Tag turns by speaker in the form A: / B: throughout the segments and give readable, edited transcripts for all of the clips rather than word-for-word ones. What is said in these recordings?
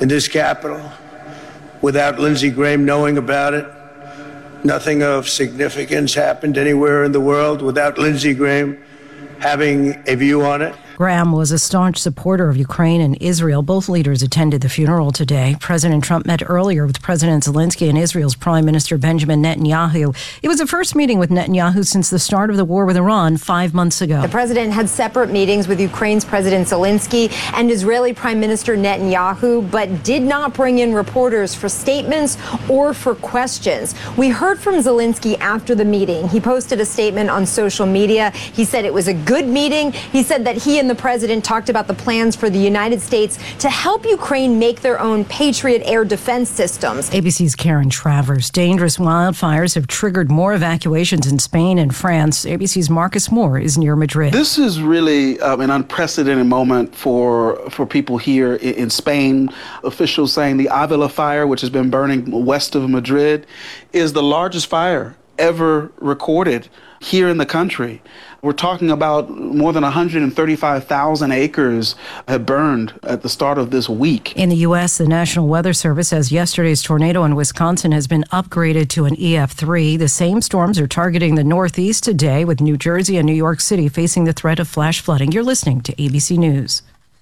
A: in this Capitol without Lindsey Graham knowing about it. Nothing of significance happened anywhere in the world without Lindsey Graham having a view on it.
B: Graham was a staunch supporter of Ukraine and Israel. Both leaders attended the funeral today. President Trump met earlier with President Zelensky and Israel's Prime Minister Benjamin Netanyahu. It was the first meeting with Netanyahu since the start of the war with Iran 5 months ago.
C: The president had separate meetings with Ukraine's President Zelensky and Israeli Prime Minister Netanyahu, but did not bring in reporters for statements or for questions. We heard from Zelensky after the meeting. He posted a statement on social media. He said it was a good meeting. He said that he and the president talked about the plans for the United States to help Ukraine make their own Patriot air defense systems.
B: ABC's Karen Travers. Dangerous wildfires have triggered more evacuations in Spain and France. ABC's Marcus Moore is near Madrid.
D: This is really an unprecedented moment for people here in Spain. Officials saying the Avila fire, which has been burning west of Madrid, is the largest fire ever recorded here in the country. We're talking about more than 135,000 acres have burned at the start of this week.
B: In the U.S., the National Weather Service says yesterday's tornado in Wisconsin has been upgraded to an EF3. The same storms are targeting the Northeast today, with New Jersey and New York City facing the threat of flash flooding. You're listening to ABC News.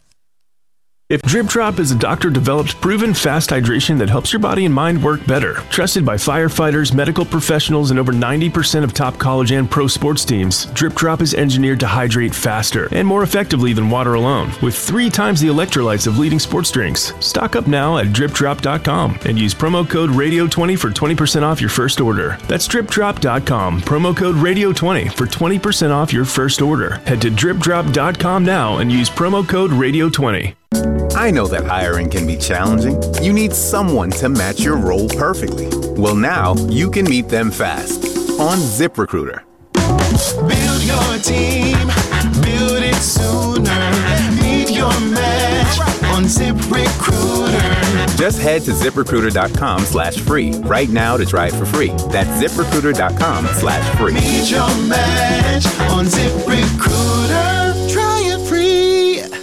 E: If Drip Drop is a doctor-developed, proven fast hydration that helps your body and mind work better, trusted by firefighters, medical professionals, and over 90% of top college and pro sports teams, Drip Drop is engineered to hydrate faster and more effectively than water alone, with 3 times the electrolytes of leading sports drinks. Stock up now at DripDrop.com and use promo code RADIO20 for 20% off your first order. That's DripDrop.com, promo code RADIO20 for 20% off your first order. Head to DripDrop.com now and use promo code RADIO20.
F: I know that hiring can be challenging. You need someone to match your role perfectly. Well, now you can meet them fast on ZipRecruiter.
G: Build your team, build it sooner. Meet your match on ZipRecruiter.
F: Just head to ZipRecruiter.com/free right now to try it for free. That's ZipRecruiter.com/free.
G: Meet your match on ZipRecruiter. Try it free.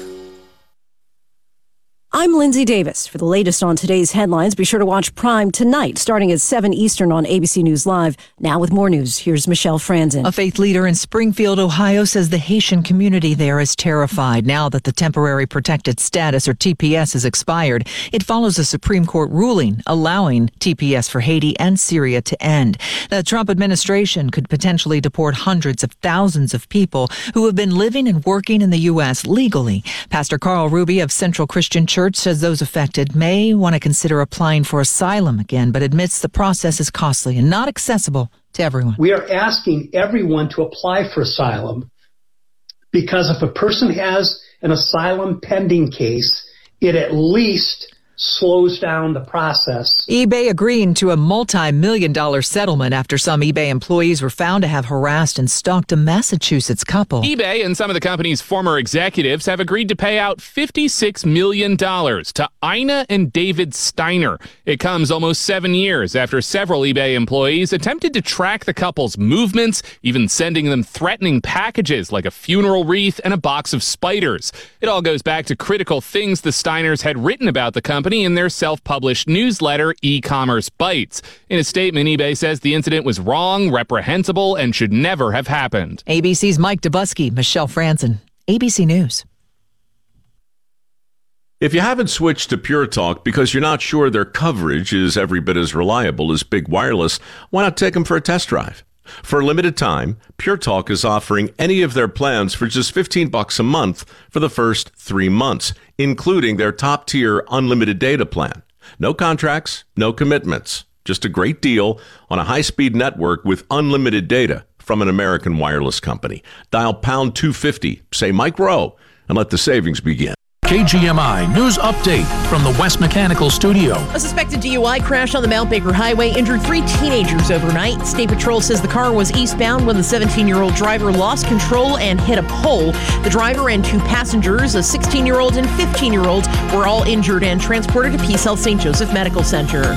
B: I'm Lindsay Davis. For the latest on today's headlines, be sure to watch Prime tonight, starting at 7 Eastern on ABC News Live. Now with more news, here's Michelle Franzen.
H: A faith leader in Springfield, Ohio, says the Haitian community there is terrified now that the Temporary Protected Status, or TPS, has expired. It follows a Supreme Court ruling allowing TPS for Haiti and Syria to end. The Trump administration could potentially deport hundreds of thousands of people who have been living and working in the U.S. legally. Pastor Carl Ruby of Central Christian Church says those affected may want to consider applying for asylum again, but admits the process is costly and not accessible to everyone.
I: We are asking everyone to apply for asylum because if a person has an asylum pending case, it at least slows down the process.
H: eBay agreeing to a multi-million-dollar settlement after some eBay employees were found to have harassed and stalked a Massachusetts couple.
J: eBay and some of the company's former executives have agreed to pay out $56 million to Ina and David Steiner. It comes almost 7 years after several eBay employees attempted to track the couple's movements, even sending them threatening packages like a funeral wreath and a box of spiders. It all goes back to critical things the Steiners had written about the company in their self-published newsletter, E-Commerce Bites. In a statement, eBay says the incident was wrong, reprehensible, and should never have happened.
H: ABC's Mike Dubusky, Michelle Franzen, ABC News.
K: If you haven't switched to Pure Talk because you're not sure their coverage is every bit as reliable as Big Wireless, why not take them for a test drive? For a limited time, Pure Talk is offering any of their plans for just $15 a month for the first 3 months, including their top-tier unlimited data plan. No contracts, no commitments, just a great deal on a high-speed network with unlimited data from an American wireless company. Dial pound 250, say Mike Rowe, and let the savings begin.
L: KGMI News Update from the West Mechanical Studio.
M: A suspected DUI crash on the Mount Baker Highway injured 3 teenagers overnight. State Patrol says the car was eastbound when the 17-year-old driver lost control and hit a pole. The driver and 2 passengers, a 16-year-old and 15-year-old, were all injured and transported to Peace Health St. Joseph Medical Center.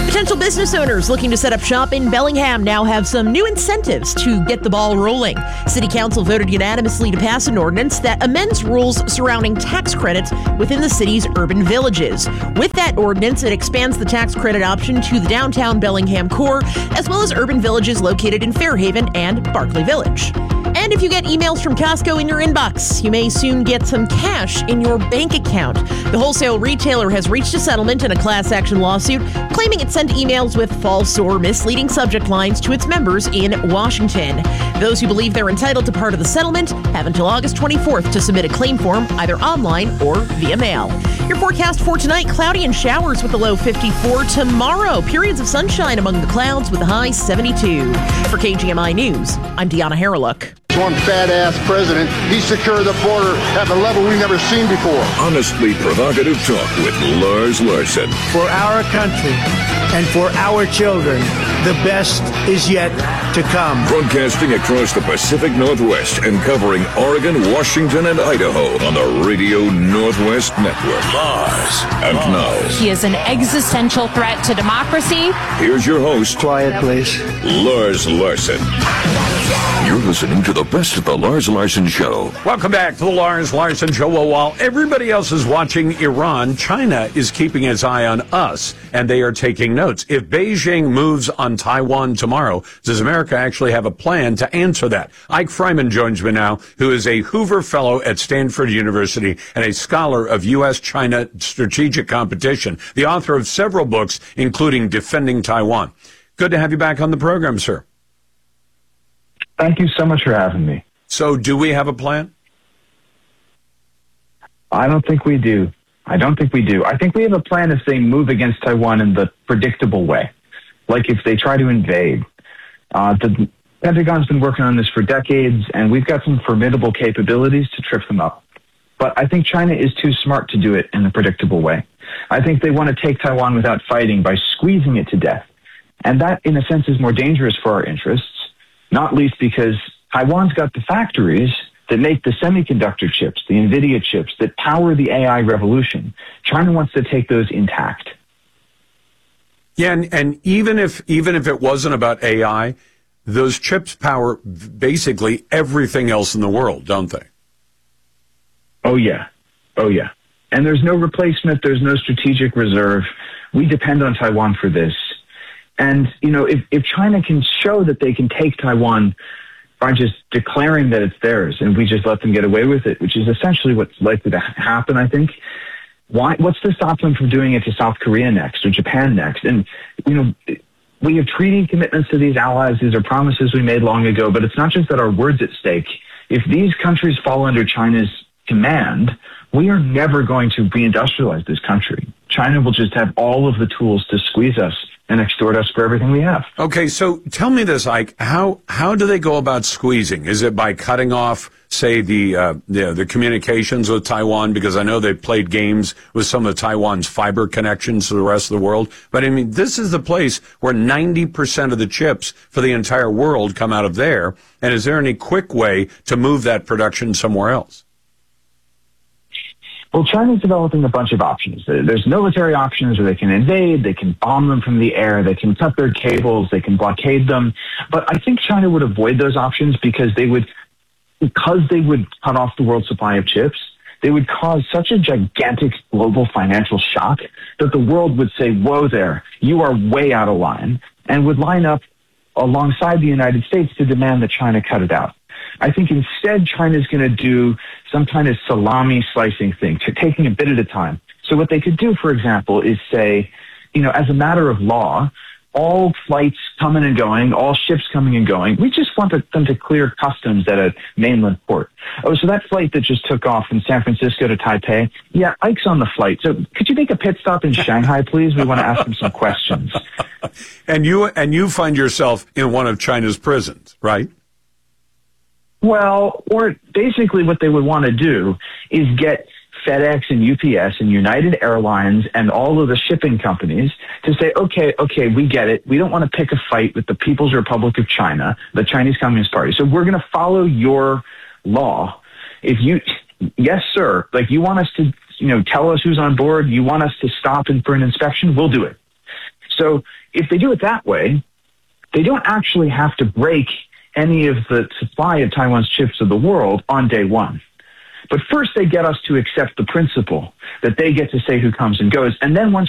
M: Potential business owners looking to set up shop in Bellingham now have some new incentives to get the ball rolling. City Council voted unanimously to pass an ordinance that amends rules surrounding tax credits within the city's urban villages. With that ordinance, it expands the tax credit option to the downtown Bellingham core, as well as urban villages located in Fairhaven and Barclay Village. And if you get emails from Costco in your inbox, you may soon get some cash in your bank account. The wholesale retailer has reached a settlement in a class action lawsuit, claiming it sent emails with false or misleading subject lines to its members in Washington. Those who believe they're entitled to part of the settlement have until August 24th to submit a claim form, either online or via mail. Your forecast for tonight, cloudy and showers with a low 54. Tomorrow, periods of sunshine among the clouds with a high 72. For KGMI News, I'm Deanna Harreluk.
N: One fat-ass president, he secured the border at a level we've never seen before.
O: Honestly provocative talk with Lars Larson.
A: For our country and for our children, the best is yet to come.
O: Broadcasting across the Pacific Northwest and covering Oregon, Washington, and Idaho on the Radio Northwest Network. Lars. And now,
P: he is an existential threat to democracy.
O: Here's your host.
A: Quiet, please.
O: Lars Larson. You're listening to the best of the Lars Larson Show.
Q: Welcome back to the Lars Larson Show. Well, while everybody else is watching Iran, China is keeping its eye on us, and they are taking notes. If Beijing moves on Taiwan tomorrow, does America actually have a plan to answer that? Ike Fryman joins me now, who is a Hoover Fellow at Stanford University and a scholar of U.S.-China strategic competition, the author of several books, including Defending Taiwan. Good to have you back on the program, sir.
R: Thank you so much for having me.
Q: So do we have a plan?
R: I don't think we do. I think we have a plan if they move against Taiwan in the predictable way, like if they try to invade. The Pentagon's been working on this for decades, and we've got some formidable capabilities to trip them up. But I think China is too smart to do it in a predictable way. I think they want to take Taiwan without fighting by squeezing it to death. And that, in a sense, is more dangerous for our interests. Not least because Taiwan's got the factories that make the semiconductor chips, the NVIDIA chips, that power the AI revolution. China wants to take those intact.
Q: Yeah, and even if it wasn't about AI, those chips power basically everything else in the world, don't they?
R: Oh, yeah. And there's no replacement. There's no strategic reserve. We depend on Taiwan for this. And, if China can show that they can take Taiwan by just declaring that it's theirs and we just let them get away with it, which is essentially what's likely to happen, I think, what's to stop them from doing it to South Korea next or Japan next? And, we have treaty commitments to these allies. These are promises we made long ago, but it's not just that our word's at stake. If these countries fall under China's command, we are never going to reindustrialize this country. China will just have all of the tools to squeeze us and extort us for everything we have.
Q: Okay, so tell me this, Ike. How do they go about squeezing? Is it by cutting off, say, the communications with Taiwan? Because I know they've played games with some of Taiwan's fiber connections to the rest of the world. But, I mean, this is the place where 90% of the chips for the entire world come out of there. And is there any quick way to move that production somewhere else?
R: Well, China's developing a bunch of options. There's military options where they can invade, they can bomb them from the air, they can cut their cables, they can blockade them. But I think China would avoid those options because they would cut off the world's supply of chips, they would cause such a gigantic global financial shock that the world would say, whoa there, you are way out of line, and would line up alongside the United States to demand that China cut it out. I think instead China's going to do some kind of salami slicing thing, taking a bit at a time. So what they could do, for example, is say, as a matter of law, all flights coming and going, all ships coming and going, we just want them to clear customs at a mainland port. Oh, so that flight that just took off from San Francisco to Taipei, yeah, Ike's on the flight. So could you make a pit stop in Shanghai, please? We want to ask him some questions.
Q: And you find yourself in one of China's prisons, right?
R: Well, or basically what they would want to do is get FedEx and UPS and United Airlines and all of the shipping companies to say, okay, we get it. We don't want to pick a fight with the People's Republic of China, the Chinese Communist Party. So we're going to follow your law. Yes, sir, like you want us to, tell us who's on board. You want us to stop for an inspection. We'll do it. So if they do it that way, they don't actually have to break any of the supply of Taiwan's chips to the world on day one. But first, they get us to accept the principle that they get to say who comes and goes. And then once